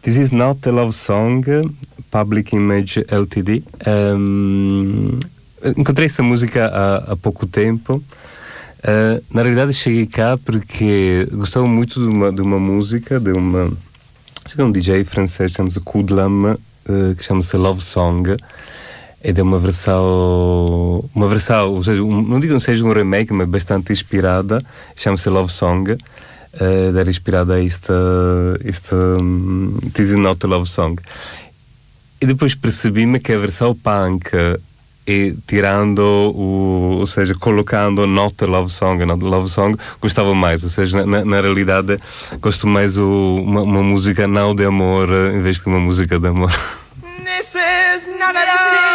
This is not a love song, Public Image Ltd. Encontrei esta música há pouco tempo. Na realidade cheguei cá porque gostava muito de uma música de acho que é um DJ francês, chama-se Kudlam, que chama-se Love Song. É de uma versão, ou seja, não digo que seja um remake, mas bastante inspirada. Chama-se Love Song. Era inspirada a esta This is not a love song. E depois percebi-me que a versão punk e tirando ou seja, colocando not a love song, gostava mais. Ou seja, na realidade gosto mais uma música não de amor em vez de uma música de amor. This is not a love.